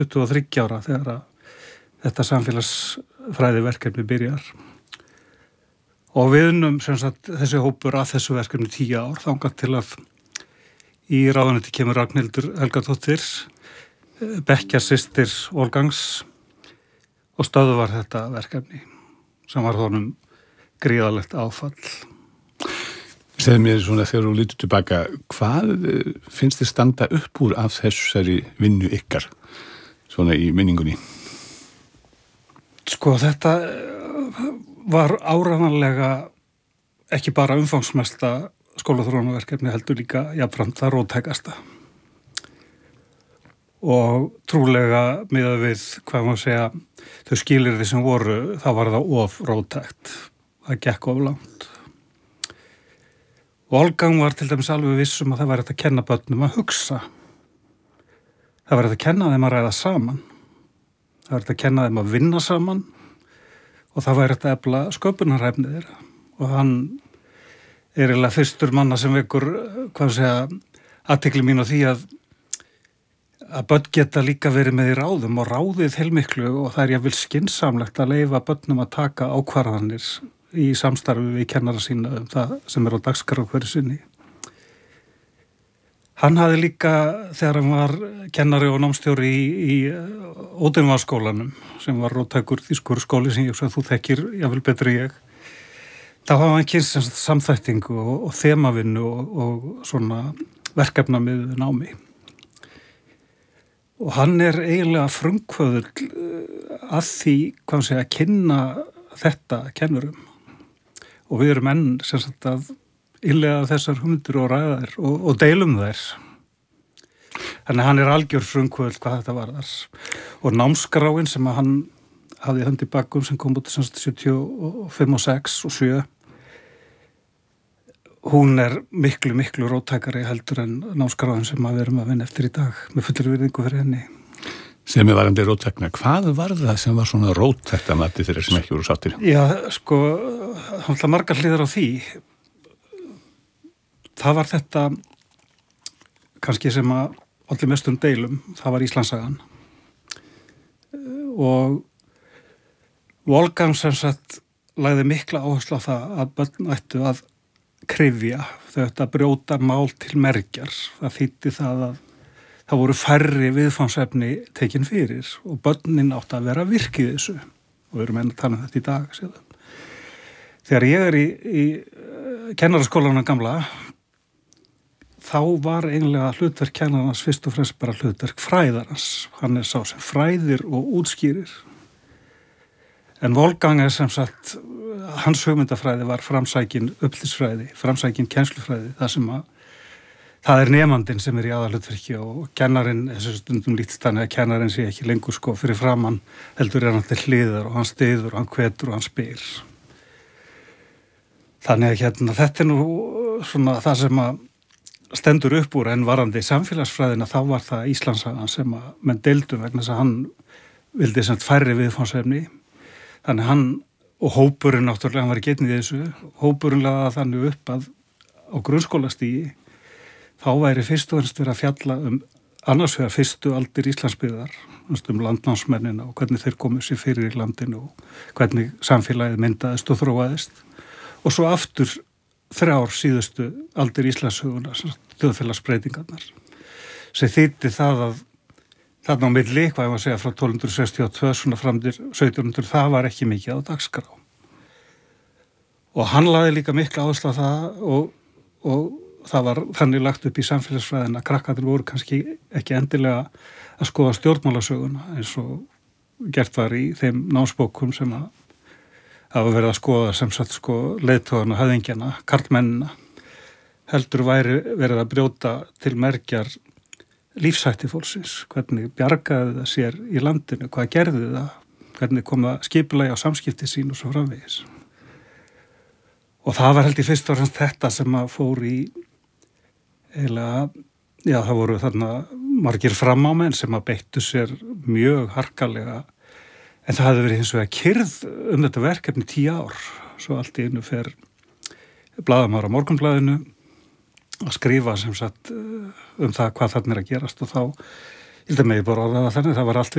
23 ára þegar að þetta samfélagsfræði verkefni byrjar. Og við unnum sem sagt þessi hópur að þessu verkefni 10 ár, þangað til að í ráðuneyti kemur Ragnhildur Helgadóttir, bekkjarsystir Wolfgangs, og stöðvar þetta verkefni sem var honum gríðarlegt áfall. Segðu mér svona þegar þú lítur tilbaka, hvað finnst þér standa upp úr af þessari vinnu ykkar, svona í minningunni? Sko, þetta var áreiðanlega ekki bara umfangsmesta skólaþróunarverkefni, heldur líka jafnframt það róttækasta. Og trúlega miðað við, hvað maður segja, þau skilyrði sem voru, þá var það of róttækt. Það gekk of langt. Wolfgang var til dæmis alveg vissum að það væri hægt að kenna börnum að hugsa. Það væri hægt að kenna þeim að ræða saman. Það væri hægt að kenna þeim að vinna saman og það væri hægt að efla sköpunarhæfni þeirra. Og hann er eiginlega fyrstur manna sem vekur, hvað segja, athygli mín á því að börn geta líka verið með í ráðum og ráðið heilmiklu og það er jafnvel skynsamlegt að leyfa börnum að taka ákvarðanir í samstarfi við kennara sína það sem er á dagskrá hverju sinni. Hann hafði líka, þegar hann var kennari og námsstjóri í Ódinvarskólanum, sem var róttækur þýskur skóli sem ég hugsa að þú þekkir jafnvel betri ég, þá hafa hann kynst samþættingu og þemavinnu og svona verkefna með námi. Og hann er eiginlega frumkvöðull að því, hvað segja, að kynna þetta kennurum. Og við erum enn sem sagt að innleiða þessar hugmyndir og ræða þær og deilum þær. Þannig að hann er algjör frumkvöðull hvað þetta varðar. Og námskráin sem að hann hafði hönd í bakum sem kom út 75 og 6 og 7, hún er miklu, miklu róttækari heldur en námskráin sem við erum að vinna eftir í dag, með fullri virðingu fyrir henni. Sem er varandi róttækna, hvað var það sem var svona róttækt að mati þeirra sem ekki voru sáttir? Já, sko, það margar hliðar á því. Það var þetta, kannski sem að allir mestum deilum, það var Íslandssagan. Og Wolfgang sem sagt lagði mikla áherslu á það að börn ættu að kryfja, þau ættu að brjóta mál til mergjar. Það þýddi það að það voru færri viðfangsefni tekin fyrir og börnin áttu að vera virkið þessu og við erum enn að tala um þetta í dag síðan. Þegar ég er í kennaraskólanum gamla þá var eiginlega hlutverk kennarans fyrst og fremst bara hlutverk fræðarans. Hann er sá sem fræðir og útskýrir. En Wolfgang er sem sagt, hans hugmyndafræði var framsækin upplýsfræði, framsækin kennslufræði, það er nemandinn sem er í aðalhlutverki og kennarinn, þessu stundum lítist þannig að kennarinn sé ekki lengur sko fyrir framann, heldur er hann til hliðar og hann styður og hann hvetur og hann spyr. Þannig að þetta er nú svona það sem að stendur upp úr en varandi samfélagsfræðina, þá var það Íslandssagan sem að menn deildu vegna þess að hann vildi sem færri viðfangsefni. Þannig hann og hópurinn náttúrulega, hann var ekki einn í þessu, hópurinn laði þannig upp að á grunnskólastigi þá væri fyrst og ennst verið að fjalla annars vegar fyrstu aldir Íslandsbyggðar, landnámsmennina og hvernig þeir komu sér fyrir í landinu og hvernig samfélagið myndaðist og þróaðist. Og svo aftur 3 síðustu aldir Íslandssögunar, þjóðfélagsbreytingarnar, sem þýddi það að þarna á milli, hvað ég var að segja, frá 1262 svona fram til 1700, það var ekki mikið á dagskrá. Og hann lagði líka mikla áherslu á það og það var þannig lagt upp í samfélagsfræðina að krakkarnir voru kannski ekki endilega að skoða stjórnmálasöguna eins og gert var í þeim námsbókum sem að hafa verið að skoða sem sagt sko leiðtogana, höfðingjana, karlmennina, heldur væri verið að brjóta til mergjar lífshætti fólksins, hvernig bjargaði það sér í landinu, hvað gerði það, hvernig kom það skipulagi á samskipti sín og svo framvegis. Og það var held í fyrst og fremst þetta sem að fór í eiginlega, já það voru þarna margir framámenn sem að beittu sér mjög harkalega, en það hafði verið hins vegar kyrrð þetta verkefni 10 ár, svo allt í einu fer blaðamaður á Morgunblaðinu að skrifa sem sagt það hvað þarna er að gerast og þá, ég held að megi bara orða það þannig, það var allt